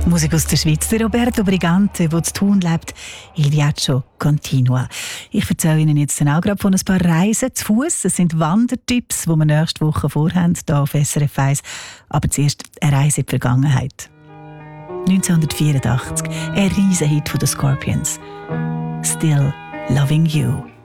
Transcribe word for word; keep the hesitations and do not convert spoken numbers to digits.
Musik aus der Schweiz. Der Roberto Brigante, der zu Thun lebt, Il Viaggio Continua. Ich erzähle Ihnen jetzt auch gerade von ein paar Reisen zu Fuß. Es sind Wandertipps, die wir nächste Woche vorhaben, hier auf S R F eins. Aber zuerst eine Reise in die Vergangenheit. neunzehnhundertvierundachtzig, ein Riesenhit von den Scorpions. Still Loving You.